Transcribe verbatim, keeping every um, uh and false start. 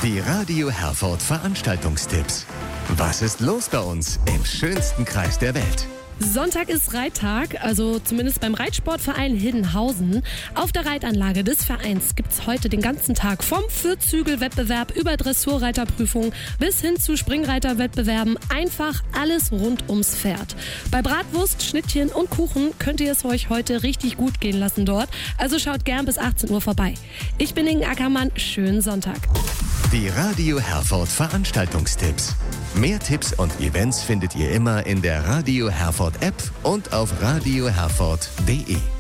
Die Radio Herford Veranstaltungstipps. Was ist los bei uns im schönsten Kreis der Welt? Sonntag ist Reittag, also zumindest beim Reitsportverein Hiddenhausen. Auf der Reitanlage des Vereins gibt es heute den ganzen Tag vom Vierzügel-Wettbewerb über Dressurreiterprüfung bis hin zu Springreiterwettbewerben einfach alles rund ums Pferd. Bei Bratwurst, Schnittchen und Kuchen könnt ihr es euch heute richtig gut gehen lassen dort. Also schaut gern bis achtzehn Uhr vorbei. Ich bin Inge Ackermann, schönen Sonntag. Die Radio Herford Veranstaltungstipps. Mehr Tipps und Events findet ihr immer in der Radio Herford App und auf radio herford punkt de.